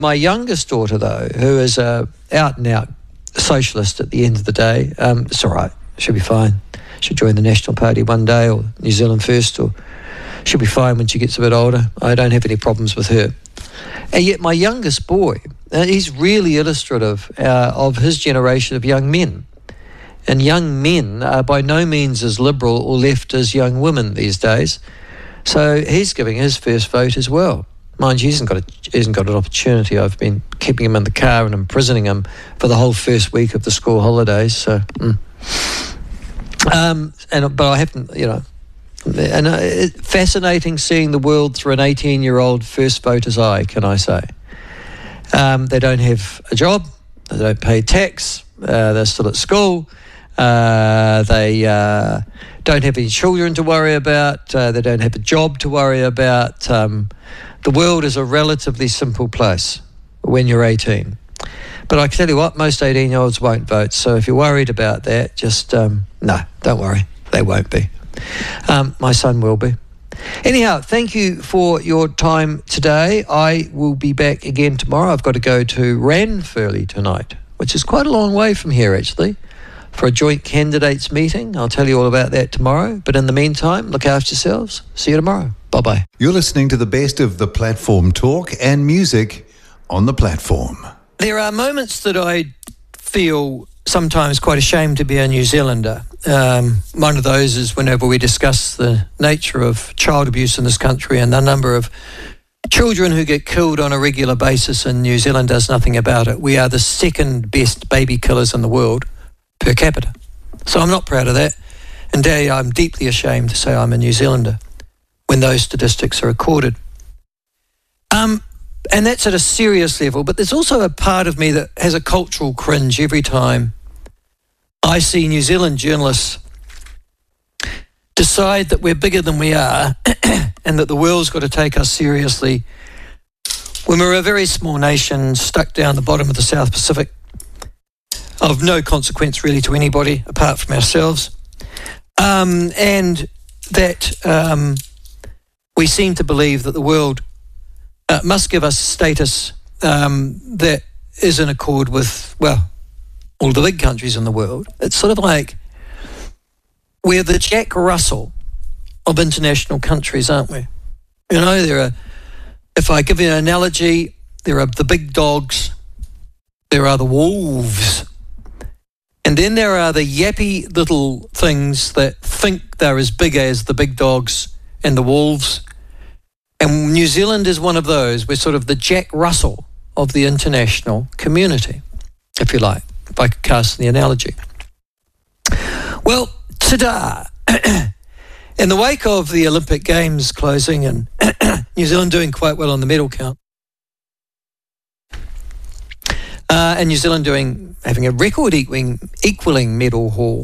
My youngest daughter, though, who is a out-and-out socialist at the end of the day, it's all right. She'll be fine. She'll join the National Party one day, or New Zealand First, or she'll be fine when she gets a bit older. I don't have any problems with her. And yet my youngest boy, he's really illustrative of his generation of young men. And young men are by no means as liberal or left as young women these days. So he's giving his first vote as well. Mind you, he hasn't got an opportunity. I've been keeping him in the car and imprisoning him for the whole first week of the school holidays. So, but I haven't, and it's fascinating seeing the world through an 18-year-old first voter's eye, can I say. They don't have a job. They don't pay tax. They're still at school. They don't have any children to worry about. They don't have a job to worry about. The world is a relatively simple place when you're 18. But I can tell you what, most 18-year-olds won't vote. So if you're worried about that, just, no, don't worry. They won't be. My son will be. Anyhow, thank you for your time today. I will be back again tomorrow. I've got to go to Ranfurly tonight, which is quite a long way from here, actually, for a joint candidates meeting. I'll tell you all about that tomorrow. But in the meantime, look after yourselves. See you tomorrow. Bye-bye. You're listening to the best of the platform talk and music on the platform. There are moments that I feel sometimes quite ashamed to be a New Zealander. One of those is whenever we discuss the nature of child abuse in this country and the number of children who get killed on a regular basis, and New Zealand does nothing about it. We are the second best baby killers in the world per capita. So I'm not proud of that. And I'm deeply ashamed to say I'm a New Zealander when those statistics are recorded. And that's at a serious level, but there's also a part of me that has a cultural cringe every time I see New Zealand journalists decide that we're bigger than we are and that the world's got to take us seriously when we're a very small nation stuck down the bottom of the South Pacific, of no consequence really to anybody apart from ourselves. And that we seem to believe that the world must give us status that is in accord with, well, all the big countries in the world. It's sort of like we're the Jack Russell of international countries, aren't we? If I give you an analogy, there are the big dogs, there are the wolves, and then there are the yappy little things that think they're as big as the big dogs and the wolves. And New Zealand is one of those. We're sort of the Jack Russell of the international community, if you like, if I could cast the analogy. Well, ta-da! In the wake of the Olympic Games closing and New Zealand doing quite well on the medal count, and New Zealand having a record equaling medal haul,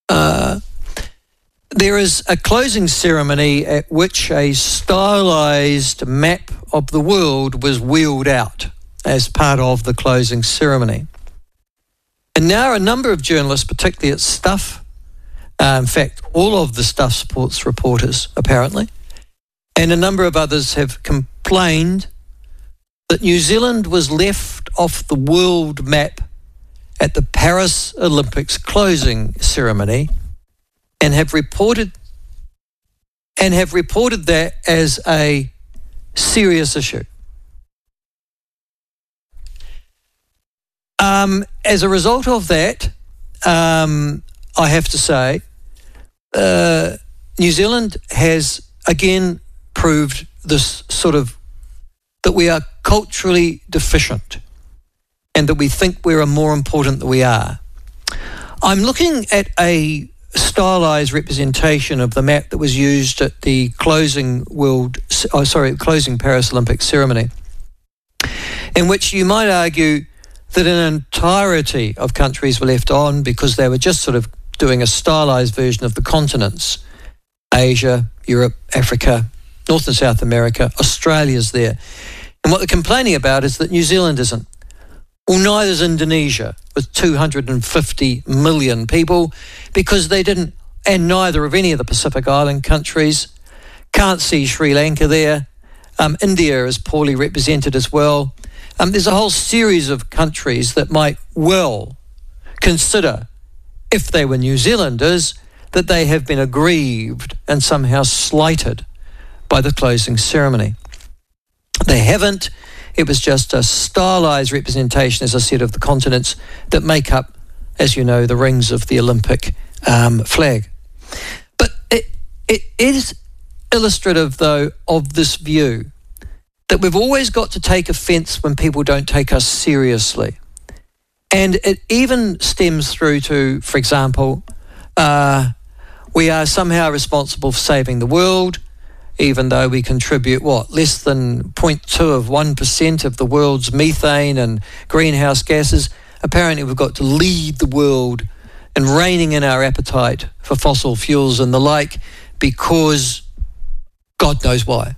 there is a closing ceremony at which a stylized map of the world was wheeled out as part of the closing ceremony. And now a number of journalists, particularly at Stuff, in fact, all of the Stuff sports reporters, apparently, and a number of others have complained that New Zealand was left off the world map at the Paris Olympics closing ceremony, and have reported that as a serious issue. As a result of that, I have to say, New Zealand has again proved this sort of that we are culturally deficient and that we think we're more important than we are. I'm looking at a stylized representation of the map that was used at the closing Paris Olympic ceremony, in which you might argue that an entirety of countries were left on because they were just sort of doing a stylized version of the continents. Asia, Europe, Africa, North and South America, Australia's there. And what they're complaining about is that New Zealand isn't. Well, neither is Indonesia, with 250 million people, because they didn't, and neither of any of the Pacific Island countries. Can't see Sri Lanka there. India is poorly represented as well. there's a whole series of countries that might well consider, if they were New Zealanders, that they have been aggrieved and somehow slighted by the closing ceremony. They haven't. It was just a stylized representation, as I said, of the continents that make up, as you know, the rings of the Olympic flag. But it is illustrative, though, of this view that we've always got to take offence when people don't take us seriously. And it even stems through to, for example, we are somehow responsible for saving the world, even though we contribute, less than 0.1% of the world's methane and greenhouse gases. Apparently we've got to lead the world in reining in our appetite for fossil fuels and the like, because God knows why.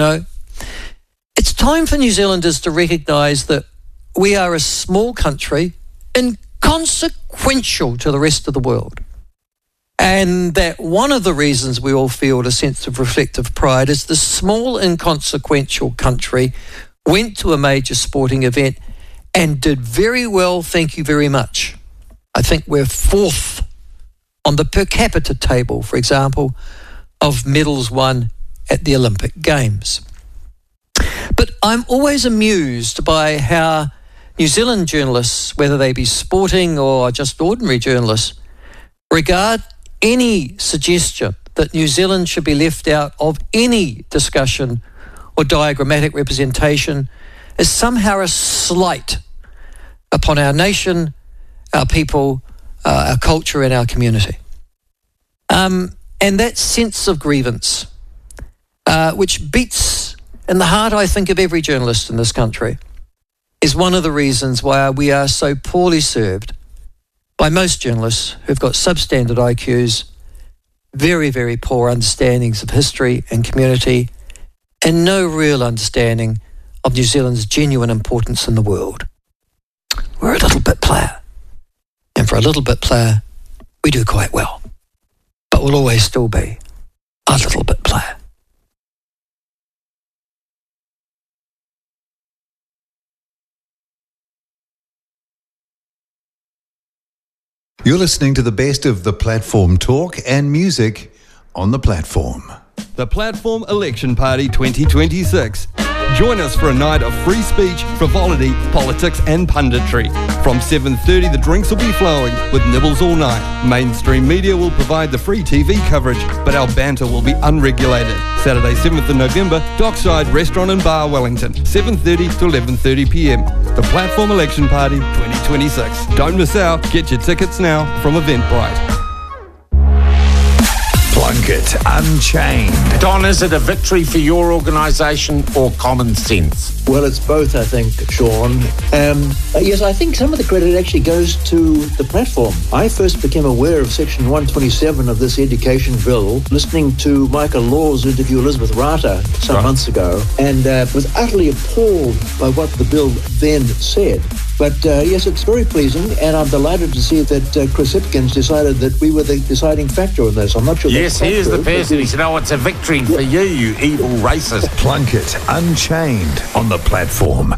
It's time for New Zealanders to recognise that we are a small country, inconsequential to the rest of the world. And that one of the reasons we all feel a sense of reflective pride is the small, inconsequential country went to a major sporting event and did very well, thank you very much. I think we're 4th on the per capita table, for example, of medals won at the Olympic Games. But I'm always amused by how New Zealand journalists, whether they be sporting or just ordinary journalists, regard any suggestion that New Zealand should be left out of any discussion or diagrammatic representation as somehow a slight upon our nation, our people, our culture and our community. And that sense of grievance, which beats in the heart, I think, of every journalist in this country, is one of the reasons why we are so poorly served by most journalists who've got substandard IQs, very, very poor understandings of history and community, and no real understanding of New Zealand's genuine importance in the world. We're a little bit player. And for a little bit player, we do quite well. But we'll always still be a little bit player. You're listening to the best of the Platform talk and music on the Platform. The Platform Election Party 2026. Join us for a night of free speech, frivolity, politics and punditry. From 7:30 the drinks will be flowing with nibbles all night. Mainstream media will provide the free TV coverage, but our banter will be unregulated. Saturday 7th of November, Dockside Restaurant and Bar, Wellington, 7:30 to 11:30 p.m. The Platform Election Party 2026. Don't miss out. Get your tickets now from Eventbrite. Plunkett Unchained. Don, is it a victory for your organisation or common sense? Well, it's both, I think, Sean. Yes, I think some of the credit actually goes to the Platform. I first became aware of Section 127 of this education bill listening to Michael Law's interview Elizabeth Rata some months ago, and was utterly appalled by what the bill then said. But yes, it's very pleasing, and I'm delighted to see that Chris Hipkins decided that we were the deciding factor in this. I'm not sure. Yes, he is the person. He said, "Oh, it's a victory for you, you evil racist." Plunkett Unchained on the Platform.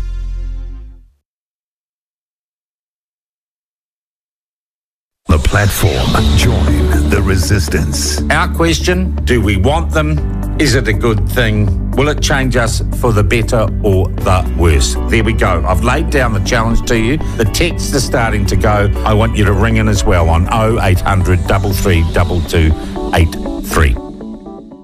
The Platform. Join the resistance. Our question, do we want them? Is it a good thing? Will it change us for the better or the worse? There we go. I've laid down the challenge to you. The texts are starting to go. I want you to ring in as well on 0800 33 22 83.